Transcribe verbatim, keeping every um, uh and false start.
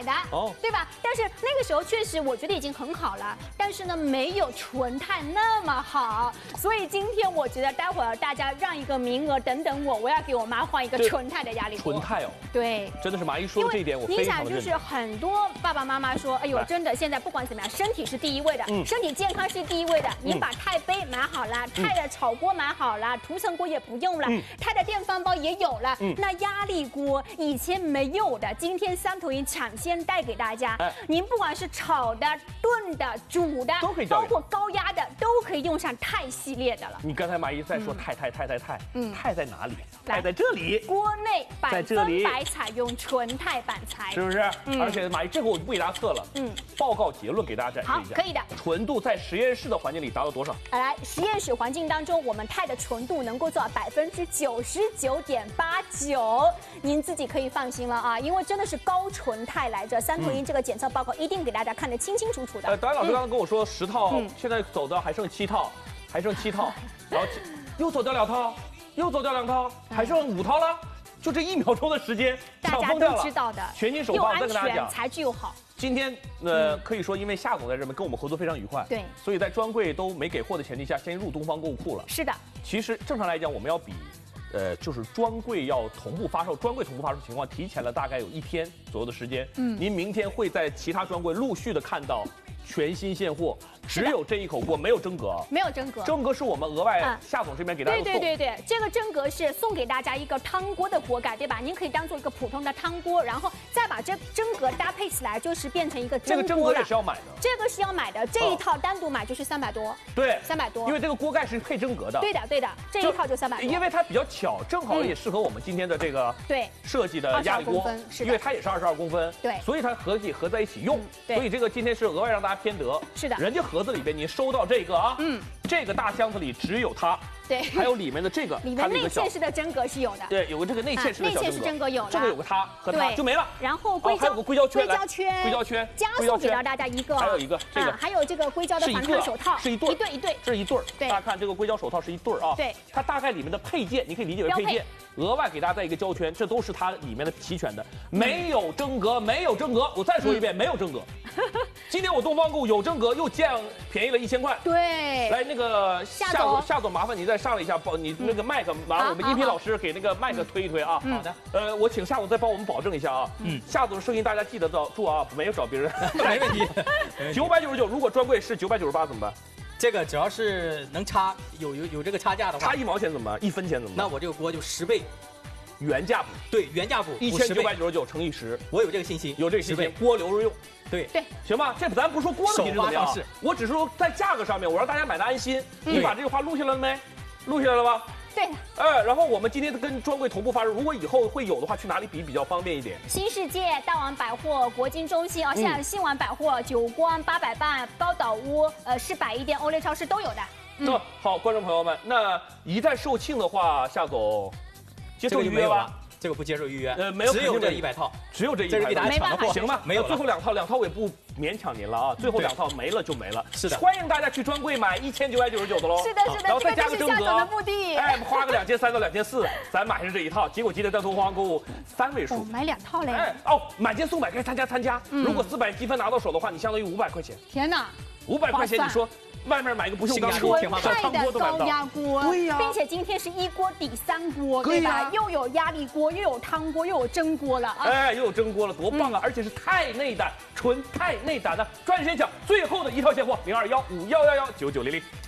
的，哦，对吧？但是那个时候确实我觉得已经很好了，但是呢，没有纯钛那么好。所以今天我觉得待会儿大家让一个名额，等等我，我要给我妈换一个纯钛的压力锅。 纯钛哦， 对， 真的是马姨说的这一点，我非常的认同。 你想，就是很多爸爸妈妈说，哎呦，真的现在不管怎么样，身体是第一位的，嗯、身体健康是第一位的。嗯、你把钛杯买好了，钛的炒锅买好了，涂层锅也不用了，钛、嗯、的电饭煲也有了，嗯、那压力锅以前没有的，今天三头鹰抢先带给大家。哎、您不管是炒的、炖的、煮的，都可以，包括高压的，都可以用上钛系列的了。 你刚才马姨在说钛钛钛钛钛，嗯，钛在哪里？钛在这里， 锅内百分百采用纯钛板材， 是不是？嗯、而且马姨这个我就不给大家测了，嗯，报告结论给大家展示一下。 好，可以的。 纯度在实验室的环境里达到多少？ 来，实验室环境当中，我们钛的纯度能够做到百分之九十九点八九，您自己可以放心了啊，因为真的是高纯钛来着。三头鹰这个检测报告一定给大家看得清清楚楚的。 呃，导演老师刚刚跟我说十套，嗯、现在走到还剩七套，还剩七套，然后又走掉两套，又走掉两套，还剩五套了。就这一秒钟的时间， 大家都知道的， 全新手棒再跟大家讲， 材质又好。 今天呃，可以说因为夏总在这边跟我们合作非常愉快， 对， 所以在专柜都没给货的前提下，先入东方购物库了。 是的， 其实正常来讲，我们要比，呃，就是专柜要同步发售，专柜同步发售情况提前了大概有一天左右的时间。嗯，您明天会在其他专柜陆续的看到全新现货。只有这一口锅，没有真格， 没有真格。 真格是我们额外夏总这边给大家送。 对对对对，这个真格是送给大家一个汤锅的锅盖，对吧？您可以当做一个普通的汤锅，然后再把这真格搭配起来，就是变成一个真锅了。 这个真格也是要买的。 这个是要买的，这一套单独买就是三百多。 对， 三百多。 因为这个锅盖是配真格的。 对的对的，这一套就三百多。 因为它比较巧，正好也适合我们今天的这个对设计的压力锅，因为它也是二十二公分， 对， 所以它合计合在一起用。所以这个今天是额外让大家偏得。 是的。 人家盒子里边你收到这个啊，嗯，这个大箱子里只有它， 对， 还有里面的这个， 里面内嵌式的真格是有的， 对，有个这个内嵌式的小内嵌式真格有的， 这个有个它和它就没了。 然后硅胶， 还有个硅胶圈， 硅胶圈， 硅胶圈， 加送给到大家一个， 还有一个这个， 还有这个硅胶的防烫手套， 是一对一对一对， 这是一对儿。 对， 大家看这个硅胶手套是一对儿啊， 对， 它大概里面的配件你可以理解为配件，额外给大家带一个胶圈，这都是它里面的齐全的，没有真格，没有真格，我再说一遍，没有真格。今天我东方购物有真格，又降便宜了一千块。 对， 来那个夏总，夏总麻烦你再上来一下，帮你那个麦克，麻烦我们音频老师给那个麦克推一推啊。 好的。 呃，我请夏总再帮我们保证一下啊。嗯。夏总的声音大家记得住啊，没有找别人。 没问题。 九百九十九，如果专柜是九百九十八怎么办？ 这个只要是能差有有有这个差价的话， 差一毛钱怎么办？一分钱怎么办？ 那我这个锅就十倍。 原价补， 对，原价补一千九百九十九乘以十， 我有这个信心， 有这个信心，锅留着用， 对对， 行吧？这咱不说锅的品质怎么样，我只是说在价格上面，我让大家买的安心。你把这句话录下来了没？录下来了吧？ 对。 哎，然后我们今天跟专柜同步发售，如果以后会有的话，去哪里比比较方便一点？ 新世界、大王百货、国金中心啊，现在新丸百货、久光、八百伴、高岛屋、呃市百一店、欧莱超市都有的。 那好，观众朋友们，那一旦售罄的话，夏总。接受预约吧， 这个不接受预约。 呃，没有， 只有这一百套， 只有这一百套， 这是给大家抢的货， 行吧？ 没有， 最后两套，两套我也不勉强您了啊。最后两套没了就没了。 是的， 欢迎大家去专柜买一千九百九十九的喽。 是的，是的， 然后再加个真格， 的目的。 哎，花个两千三到两千四，咱买上这一套，结果今天在东方购物三位数， 买两套嘞。 哎，哦，满减送百，该参加参加。如果四百积分拿到手的话，你相当于五百块钱。 天哪， 五百块钱，你说。外面买个不锈钢锅， 小汤锅都买不到。 高压锅， 对呀， 并且今天是一锅抵三锅，对吧？又有压力锅，又有汤锅，又有蒸锅了啊！ 哎，又有蒸锅了，多棒啊！而且是钛内胆，纯钛内胆的专业先抢，最后的一套现货零二幺五幺幺幺九九零零。